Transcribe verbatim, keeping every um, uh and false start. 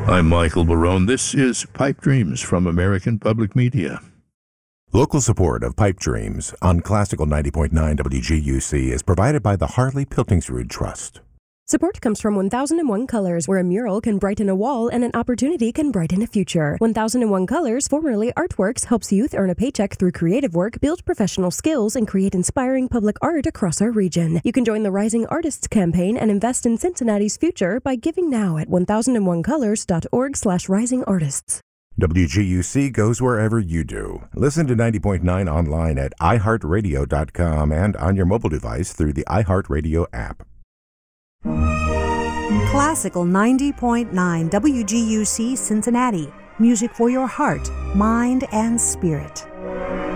I'm Michael Barone. This is Pipe Dreams from American Public Media. Local support of Pipe Dreams on Classical ninety point nine W G U C is provided by the Harley Pilkingsrud Trust. Support comes from one thousand one Colors, where a mural can brighten a wall and an opportunity can brighten a future. one thousand one Colors, formerly Artworks, helps youth earn a paycheck through creative work, build professional skills, and create inspiring public art across our region. You can join the Rising Artists campaign and invest in Cincinnati's future by giving now at one thousand one colors dot org slash rising artists. W G U C goes wherever you do. Listen to ninety point nine online at i heart radio dot com and on your mobile device through the iHeartRadio app. Classical ninety point nine W G U C Cincinnati. Music for your heart, mind, and spirit.